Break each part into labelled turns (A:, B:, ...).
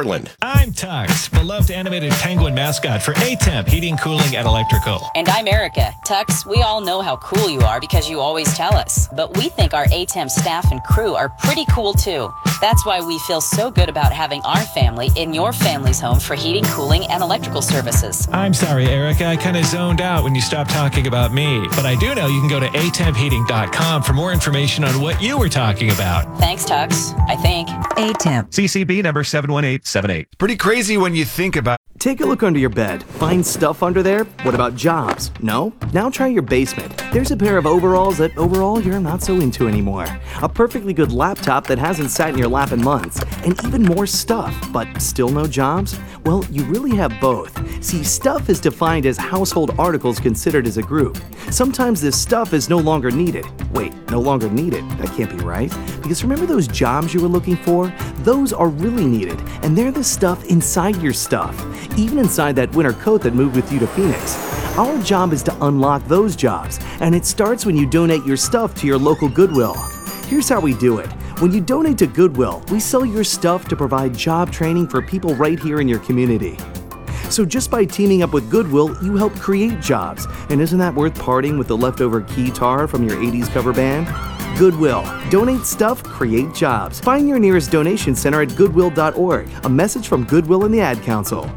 A: I'm Tux, beloved animated penguin mascot for A-Temp Heating, Cooling, and Electrical.
B: And I'm Erica. Tux, we all know how cool you are because you always tell us. But we think our A-Temp staff and crew are pretty cool too. That's why we feel so good about having our family in your family's home for heating, cooling, and electrical services.
A: I'm sorry, Erica. I kind of zoned out when you stopped talking about me. But I do know you can go to atemheating.com for more information on what you were talking about.
B: Thanks, Tux. I think.
C: A-Temp.
A: CCB number 71878.
D: Pretty crazy when you think about.
E: Take a look under your bed. Find stuff under there? What about jobs? No? Now try your basement. There's a pair of overalls that overall you're not so into anymore. A perfectly good laptop that hasn't sat in your lap in months. And even more stuff, but still no jobs? Well, you really have both. See, stuff is defined as household articles considered as a group. Sometimes this stuff is no longer needed. Wait, no longer needed? That can't be right. Because remember those jobs you were looking for? Those are really needed, and they're the stuff inside your stuff. Even inside that winter coat that moved with you to Phoenix. Our job is to unlock those jobs, and it starts when you donate your stuff to your local Goodwill. Here's how we do it. When you donate to Goodwill, we sell your stuff to provide job training for people right here in your community. So just by teaming up with Goodwill, you help create jobs. And isn't that worth parting with the leftover guitar from your 80s cover band? Goodwill. Donate stuff, create jobs. Find your nearest donation center at goodwill.org. A message from Goodwill and the Ad Council.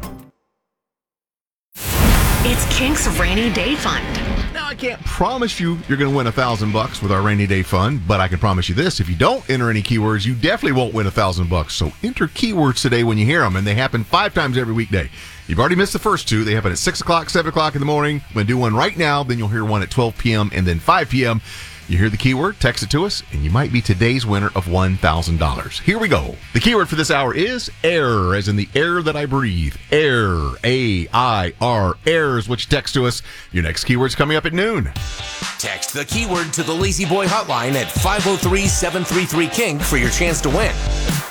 F: It's Kink's Rainy Day Fund.
G: Now, I can't promise you're going to win $1,000 with our Rainy Day Fund, but I can promise you this. If you don't enter any keywords, you definitely won't win $1,000. So enter keywords today when you hear them, and they happen 5 times every weekday. You've already missed the first 2. They happen at 6 o'clock, 7 o'clock in the morning. I'm going to do one right now, then you'll hear one at 12 p.m. and then 5 p.m. You hear the keyword, text it to us, and you might be today's winner of $1,000. Here we go. The keyword for this hour is air, as in the air that I breathe. Air, A-I-R, air is what you text to us. Your next keyword's coming up at noon.
H: Text the keyword to the Lazy Boy hotline at 503-733-KINK for your chance to win.